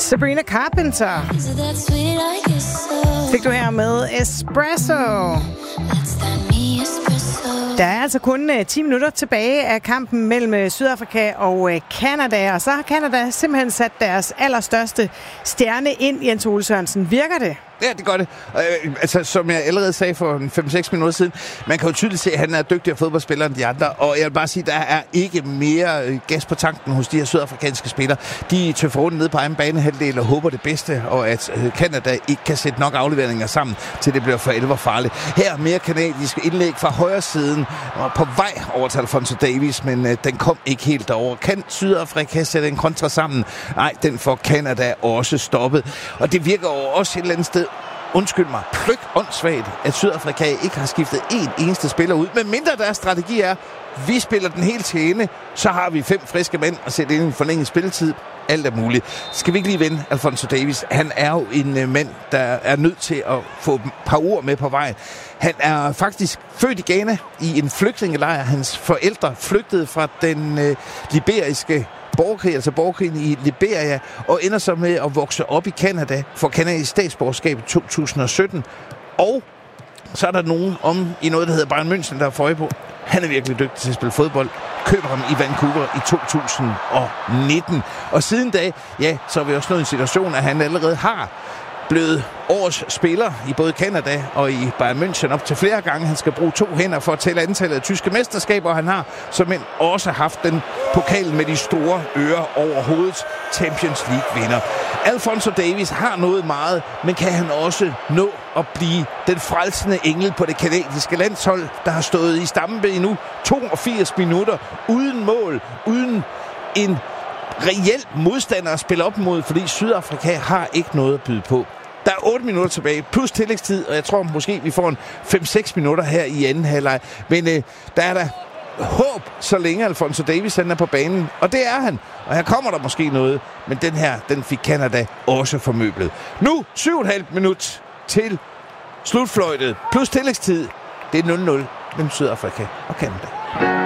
Sabrina Carpenter fik du her med Espresso. Der er altså kun 10 minutter tilbage af kampen mellem Sydafrika og Canada, og så har Canada simpelthen sat deres allerstørste stjerne ind, Jens Ole Sørensen. Virker det? Ja, det gør det. Altså, som jeg allerede sagde for 5-6 minutter siden, man kan jo tydeligt se, at han er dygtigere fodboldspiller end de andre, og jeg vil bare sige, at der er ikke mere gas på tanken hos de her sydafrikanske spillere. De tøffer rundt ned på egen banehalvdel og håber det bedste, og at Canada ikke kan sætte nok afleveringer sammen, til det bliver for alvor farligt. Her mere kanadiske indlæg fra højre siden, og på vej over til Alfonso Davies, men den kom ikke helt derover. Kan Sydafrika sætte en kontra sammen? Nej, den får Canada også stoppet. Og det virker jo også et eller andet sted, undskyld mig, åndssvagt, at Sydafrika ikke har skiftet en eneste spiller ud. Men mindre deres strategi er, vi spiller den helt til ende, så har vi 5 friske mænd at sætte ind i en forlænget spilletid. Alt er muligt. Skal vi ikke lige vende Alfonso Davies? Han er jo en mand, der er nødt til at få et par ord med på vejen. Han er faktisk født i Ghana i en flygtningelejr. Hans forældre flygtede fra den liberiske borgerkrig, altså borgerkrigen i Liberia, og ender så med at vokse op i Canada, for kanadisk statsborgerskab i 2017. Og så er der nogen om i noget, der hedder Bayern München, der får øje på. Han er virkelig dygtig til at spille fodbold. Køber ham i Vancouver i 2019. Og siden da, ja, så er vi også nået en situation, at han allerede har blevet årets spiller i både Canada og i Bayern München op til flere gange. Han skal bruge 2 hænder for at tælle antallet af tyske mesterskaber, og han har som end også haft den pokalen med de store ører over hovedet. Champions League-vinder. Alfonso Davies har nået meget, men kan han også nå at blive den frelsende engel på det kanadiske landshold, der har stået i stampe i nu 82 minutter uden mål, uden en reel modstander at spille op mod, fordi Sydafrika har ikke noget at byde på. Der er 8 minutter tilbage, plus tillægstid, og jeg tror måske, vi får en 5-6 minutter her i anden halvleg. Men der er der håb, så længe Alfonso Davies er på banen, og det er han. Og her kommer der måske noget, men den her, den fik Canada også formøblet. Nu 7,5 minut til slutfløjtet, plus tillægstid. Det er 0-0 mellem Sydafrika og Canada.